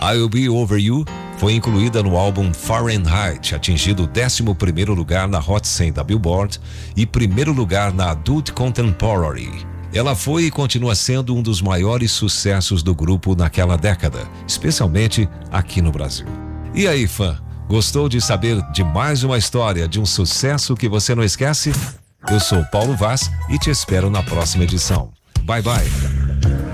I'll Be Over You foi incluída no álbum Fahrenheit, atingindo o 11º lugar na Hot 100 da Billboard e primeiro lugar na Adult Contemporary. Ela foi e continua sendo um dos maiores sucessos do grupo naquela década, especialmente aqui no Brasil. E aí, fã, gostou de saber de mais uma história de um sucesso que você não esquece? Eu sou Paulo Vaz e te espero na próxima edição. Bye, bye.